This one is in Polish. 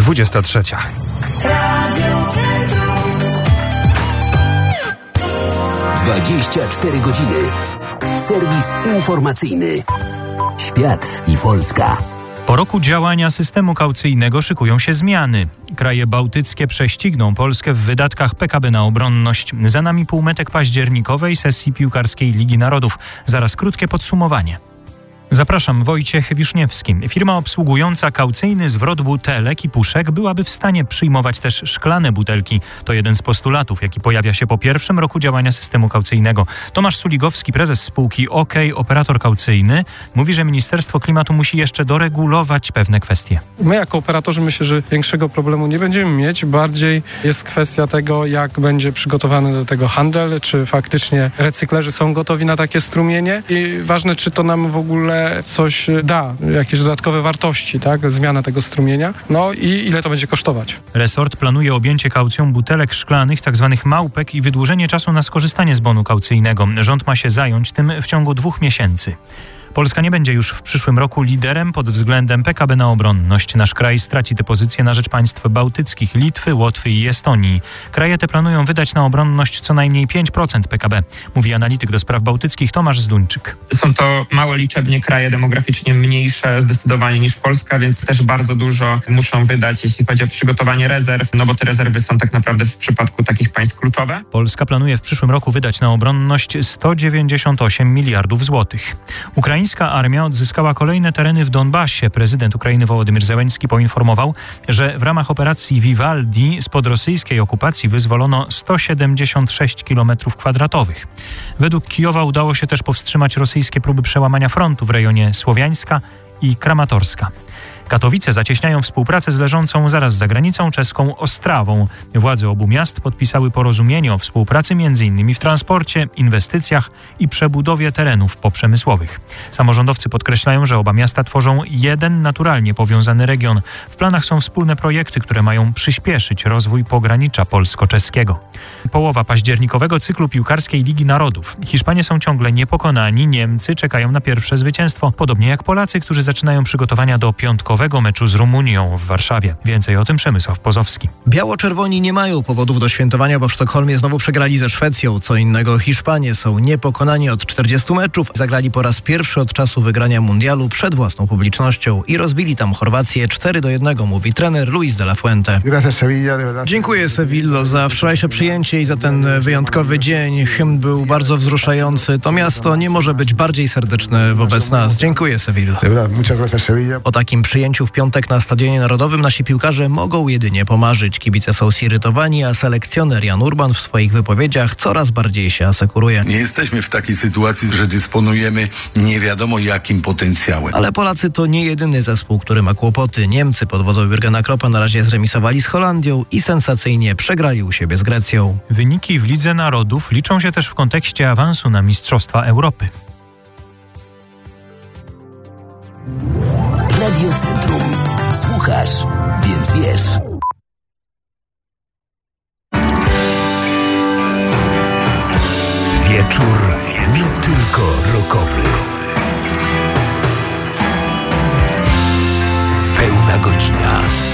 23. 24 godziny. Serwis informacyjny. Świat i Polska. Po roku działania systemu kaucyjnego szykują się zmiany. Kraje bałtyckie prześcigną Polskę w wydatkach PKB na obronność. Za nami półmetek październikowej sesji piłkarskiej Ligi Narodów. Zaraz krótkie podsumowanie. Zapraszam, Wojciech Wiszniewski. Firma obsługująca kaucyjny zwrot butelek i puszek byłaby w stanie przyjmować też szklane butelki. To jeden z postulatów, jaki pojawia się po pierwszym roku działania systemu kaucyjnego. Tomasz Suligowski, prezes spółki OK, operator kaucyjny, mówi, że Ministerstwo Klimatu musi jeszcze doregulować pewne kwestie. My jako operatorzy myślę, że większego problemu nie będziemy mieć. Bardziej jest kwestia tego, jak będzie przygotowany do tego handel, czy faktycznie recyklerzy są gotowi na takie strumienie i ważne, czy to nam w ogóle coś da, jakieś dodatkowe wartości, tak? Zmiana tego strumienia, no i ile to będzie kosztować. Resort planuje objęcie kaucją butelek szklanych, tzw. małpek i wydłużenie czasu na skorzystanie z bonu kaucyjnego. Rząd ma się zająć tym w ciągu 2 miesięcy. Polska nie będzie już w przyszłym roku liderem pod względem PKB na obronność. Nasz kraj straci tę pozycję na rzecz państw bałtyckich, Litwy, Łotwy i Estonii. Kraje te planują wydać na obronność co najmniej 5% PKB, mówi analityk do spraw bałtyckich Tomasz Zduńczyk. Są to małe liczebnie kraje, demograficznie mniejsze zdecydowanie niż Polska, więc też bardzo dużo muszą wydać, jeśli chodzi o przygotowanie rezerw, no bo te rezerwy są tak naprawdę w przypadku takich państw kluczowe. Polska planuje w przyszłym roku wydać na obronność 198 miliardów złotych. Ukraińska armia odzyskała kolejne tereny w Donbasie. Prezydent Ukrainy Wołodymyr Zełenski poinformował, że w ramach operacji Vivaldi spod rosyjskiej okupacji wyzwolono 176 km². Według Kijowa udało się też powstrzymać rosyjskie próby przełamania frontu w rejonie Słowiańska i Kramatorska. Katowice zacieśniają współpracę z leżącą zaraz za granicą czeską Ostrawą. Władze obu miast podpisały porozumienie o współpracy m.in. w transporcie, inwestycjach i przebudowie terenów poprzemysłowych. Samorządowcy podkreślają, że oba miasta tworzą jeden naturalnie powiązany region. W planach są wspólne projekty, które mają przyspieszyć rozwój pogranicza polsko-czeskiego. Połowa październikowego cyklu piłkarskiej Ligi Narodów. Hiszpanie są ciągle niepokonani, Niemcy czekają na pierwsze zwycięstwo, podobnie jak Polacy, którzy zaczynają przygotowania do piątkowego meczu z Rumunią w Warszawie. Więcej o tym Przemysław Pozowski. Biało-czerwoni nie mają powodów do świętowania, bo w Sztokholmie znowu przegrali ze Szwecją. Co innego Hiszpanie są niepokonani od 40 meczów. Zagrali po raz pierwszy od czasu wygrania mundialu przed własną publicznością i rozbili tam Chorwację 4-1, mówi trener Luis de la Fuente. Dziękuję Sevillo za wczorajsze przyjęcie i za ten wyjątkowy dzień. Hymn był bardzo wzruszający. To miasto nie może być bardziej serdeczne wobec nas. Dziękuję Sevillo. O takim przyjęciu w piątek na Stadionie Narodowym nasi piłkarze mogą jedynie pomarzyć. Kibice są zirytowani, a selekcjoner Jan Urban w swoich wypowiedziach coraz bardziej się asekuruje. Nie jesteśmy w takiej sytuacji, że dysponujemy nie wiadomo jakim potencjałem. Ale Polacy to nie jedyny zespół, który ma kłopoty. Niemcy pod wodzą Jurgena Kloppa na razie zremisowali z Holandią i sensacyjnie przegrali u siebie z Grecją. Wyniki w Lidze Narodów liczą się też w kontekście awansu na Mistrzostwa Europy. Radio Centrum. Słuchasz, więc wiesz. Wieczór nie tylko rockowy. Pełna godzina.